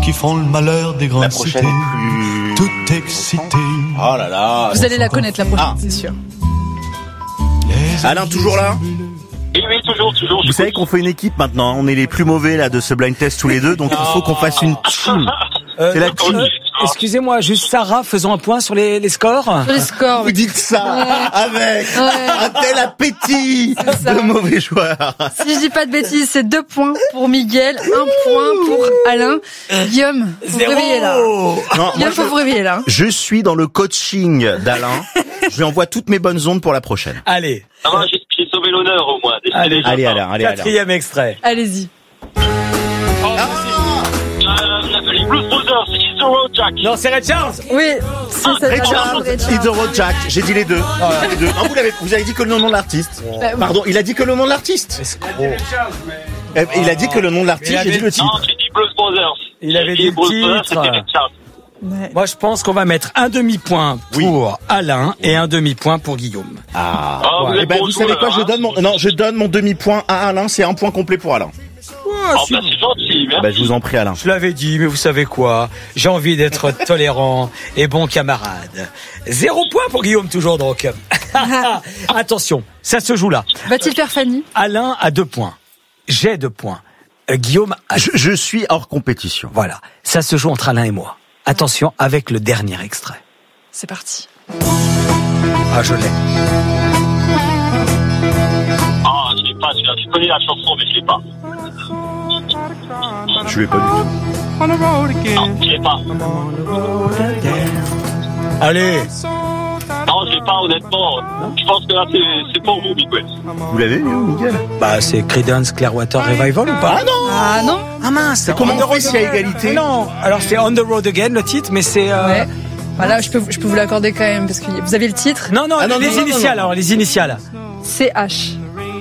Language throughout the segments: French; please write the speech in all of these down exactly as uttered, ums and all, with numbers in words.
qui font le malheur des grandes La cités, prochaine plus... tout excité. Oh là là. Vous allez la connaître la prochaine, Ah. c'est sûr. Alain, toujours là? Oui, oui, toujours, toujours. Vous savez qu'on fait une équipe maintenant, on est les plus mauvais là de ce blind test tous les deux, donc il faut qu'on fasse une team. Euh, C'est la team. euh, excusez-moi, juste Sarah, faisons un point sur les, les scores. Sur les scores. Vous dites ça avec Ouais. un tel appétit ça. de mauvais joueurs. Si je dis pas de bêtises, c'est deux points pour Miguel, un point pour Alain. Guillaume, faut vous réveiller là. Non, moi, Guillaume, faut je, vous réveiller là. je suis dans le coaching d'Alain. Je lui envoie toutes mes bonnes ondes pour la prochaine. Allez, Ça va, j'ai, j'ai sauvé l'honneur au moins. C'est allez, déjà Allez ça. Alain, allez Alain. quatrième extrait. Allez-y. Euh, les Blues Brothers, It's the Road Jack. Non, c'est Ray Charles. Oui, si ça Ray va, Charles, Ray It's the Road Jack. J'ai dit les deux. Les deux. Non, vous l'avez, vous avez dit que le nom de l'artiste. Bah, Pardon, il a dit que le nom de l'artiste. Escroc. Eh, Il a dit que le nom de l'artiste, Mais il j'ai dit avait- le Non, titre. j'ai dit Blues Brothers. Il avait J'ai dit dit le Blues Brothers, titre. c'était Ray Charles. Ouais. Moi, je pense qu'on va mettre un demi-point Oui. pour Alain et un demi-point pour Guillaume. Ah. Ah, vous Eh êtes ben, bon vous savez joueur, quoi, je hein. donne mon, non, je donne mon demi-point à Alain, c'est un point complet pour Alain. Ah, bah, c'est gentil, merci. Bah, je vous en prie, Alain. Je l'avais dit, mais vous savez quoi? J'ai envie d'être tolérant et bon camarade. Zéro point pour Guillaume, toujours donc. Attention, ça se joue là. Va-t-il faire Fanny? Alain a deux points. J'ai deux points. Euh, Guillaume a... Je, je suis hors compétition. Voilà, ça se joue entre Alain et moi. Attention avec le dernier extrait. C'est parti. Ah, je l'ai. Ah, je l'ai pas, celui-là. Je connais la chanson, mais je l'ai pas. Je vais pas du tout. Non, je l'ai pas. Allez, Non, je l'ai pas, honnêtement. Je pense que là, c'est, c'est pour vous, Miguel. Vous l'avez vu, Miguel? bah c'est Creedence Clearwater Revival ou pas? Ah non! Ah non? Ah mince, Comment On the on fait Road s'il y a Again. égalité? Non, alors c'est On the Road Again le titre, mais c'est... euh, Ouais. Voilà, je peux, je peux vous l'accorder quand même, parce que vous avez le titre. Non, non, Ah, non, les non, non, initiales, non. alors les initiales. C H.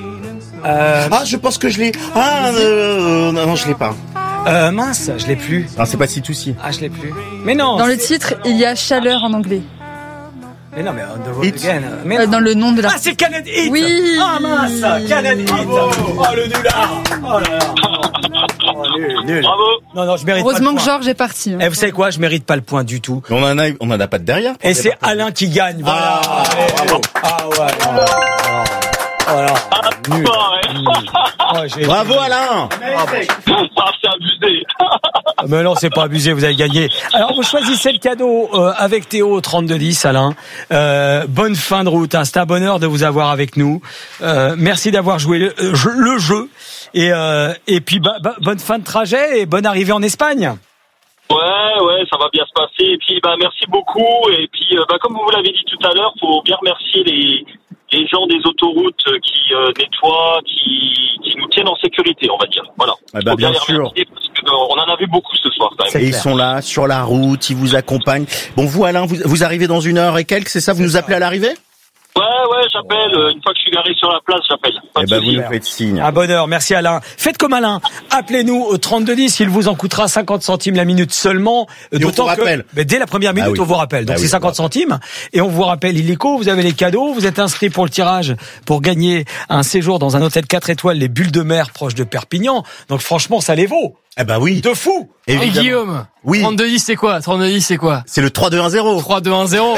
Euh, Ah, je pense que je l'ai. Ah, euh, non, non, je l'ai pas. euh, mince, je l'ai plus. Non, c'est pas si tout si. Ah, je l'ai plus. Mais non. Dans le titre, il y a chaleur en anglais. Mais non, mais On the Road Hit. Again. Mais Euh, non. dans le nom de Ah, l'artiste. c'est Canada Hit. Oui. Ah mince, Canada Hit. Oh, le nulard. Oh là là. Oh, nul, nul. Bravo. Non, non, je mérite Heureusement pas que le point. Georges est parti. hein. Eh, vous savez quoi, je mérite pas le point du tout. On en a, on en a pas de derrière. pour Et c'est débattre. Alain qui gagne. Voilà. Ah, Eh, bravo. Ah ouais. non, non. Voilà. Nul. Bon, ouais. Nul. Oh, j'ai- Bravo, Alain! Ah, c'est abusé. Mais non, c'est pas abusé, vous avez gagné. Alors, vous choisissez le cadeau euh, avec Théo au trente-deux dix, Alain. Euh, bonne fin de route, hein. C'est un bonheur de vous avoir avec nous. Euh, merci d'avoir joué le, euh, jeu- le jeu. Et, euh, et puis, bah, bah, bonne fin de trajet et bonne arrivée en Espagne. Ouais, ouais, ça va bien se passer. Et puis, bah, merci beaucoup. Et puis, euh, bah, comme vous l'avez dit tout à l'heure, faut bien remercier les, les gens des autoroutes qui euh, nettoient, qui, qui nous tiennent en sécurité, on va dire. Voilà. Ah bah, Faut bien les sûr. remercier parce que, euh, on en a vu beaucoup ce soir, quand même. C'est Et ils clair. sont là, sur la route, ils vous accompagnent. Bon, vous, Alain, vous, vous arrivez dans une heure et quelques, c'est ça? Vous nous appelez à l'arrivée? Ouais, ouais, j'appelle. euh, Une fois que je suis garé sur la place, j'appelle. Pas Eh de ben, vous souci. nous faites signe. Un bonheur, merci Alain. Faites comme Alain, appelez-nous au trente-deux dix, il vous en coûtera cinquante centimes la minute seulement. Et on D'autant vous que rappelle. mais dès la première minute, Ah oui. on vous rappelle. Donc Ah c'est oui, cinquante voilà. centimes. Et on vous rappelle illico, vous avez les cadeaux, vous êtes inscrit pour le tirage pour gagner un séjour dans un hôtel quatre étoiles, les Bulles de Mer, proche de Perpignan. Donc franchement, ça les vaut. Eh ben oui. De fou. Et Évidemment. Guillaume, Oui. trente-deux dix c'est quoi? trente-deux dix c'est quoi? C'est le trois deux un zéro. trois deux un zéro.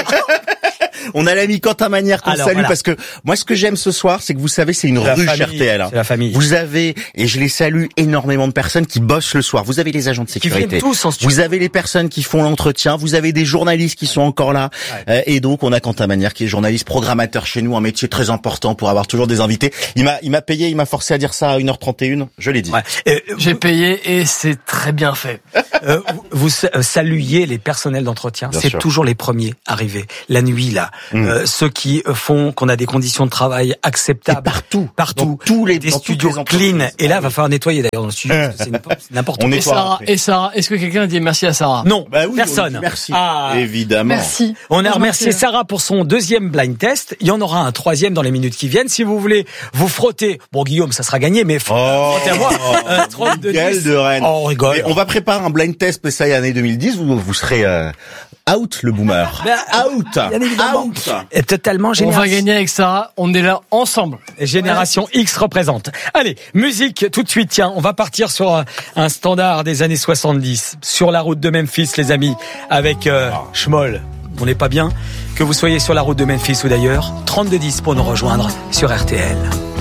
On a l'ami Quentin Manière qu'on Alors, salue voilà. parce que moi ce que j'aime ce soir c'est que vous savez c'est une C'est la ruche famille, R T L. hein. c'est la famille. Vous avez et je les salue énormément de personnes qui bossent le soir. Vous avez les agents de Qui sécurité. viennent tous en studio. Vous avez les personnes qui font l'entretien. Vous avez des journalistes qui sont encore là. Ouais. Euh, et donc on a Quentin Manière qui est journaliste programmateur chez nous, un métier très important pour avoir toujours des invités. Il m'a il m'a payé, il m'a forcé à dire ça à une heure trente et une. Je l'ai dit. Ouais. Euh, J'ai payé et c'est très bien fait. Euh, vous vous sa- euh, saluiez les personnels d'entretien. Bien C'est sûr. toujours les premiers arrivés. La nuit, là. Mm. Euh, ceux qui euh, font qu'on a des conditions de travail Et acceptables. partout, Partout. dans tous les Des dans toutes studios les entreprises. clean. Et là, va falloir nettoyer d'ailleurs dans le studio. parce que c'est n'importe- c'est n'importe On quoi. Et nettoie. Sarah, après. et Sarah, est-ce que quelqu'un dit merci à Sarah? Non, Bah oui, on personne. dit merci. Ah. Évidemment. Merci. On a Je remercié m'en souviens. Sarah pour son deuxième blind test. Il y en aura un troisième dans les minutes qui viennent. Si vous voulez vous frotter, bon Guillaume, ça sera gagné, mais Oh, frottez à moi. Euh, trente-deux Miguel dix. de Rennes. Oh, on rigole. Mais on va préparer un blind N T spécial année deux mille dix, vous, vous serez euh, out, le boomer. Ben, out. Bien évidemment. Out. Et totalement On génération. va gagner avec Sarah. On est là ensemble. Génération X représente. Allez, musique tout de suite. Tiens, on va partir sur un, un standard des années soixante-dix. Sur la route de Memphis, les amis, avec euh, Schmoll. On n'est pas bien. Que vous soyez sur la route de Memphis ou d'ailleurs, trente-deux dix pour nous rejoindre sur R T L.